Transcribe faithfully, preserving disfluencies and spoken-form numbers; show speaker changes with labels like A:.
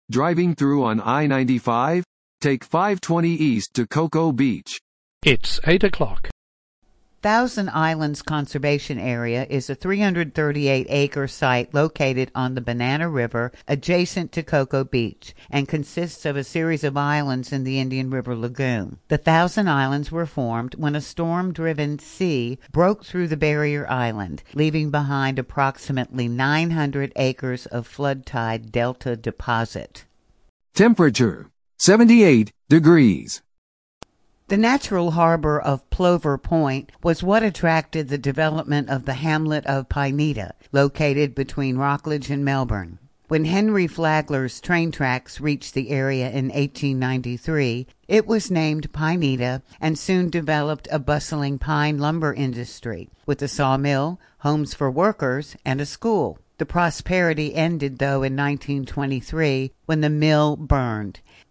A: Driving through on I ninety-five? Take five twenty east to Cocoa Beach.
B: It's eight o'clock.
C: Thousand Islands Conservation Area is a three hundred thirty-eight acre site located on the Banana River adjacent to Cocoa Beach and consists of a series of islands in the Indian River Lagoon. The Thousand Islands were formed when a storm-driven sea broke through the barrier island, leaving behind approximately nine hundred acres of flood-tide delta deposit.
A: Temperature, seventy-eight degrees.
C: The natural harbor of Plover Point was what attracted the development of the hamlet of Pineda, located between Rockledge and Melbourne. When Henry Flagler's train tracks reached the area in eighteen ninety-three, it was named Pineda and soon developed a bustling pine lumber industry, with a sawmill, homes for workers, and a school. The prosperity ended, though, in nineteen twenty-three when the mill burned.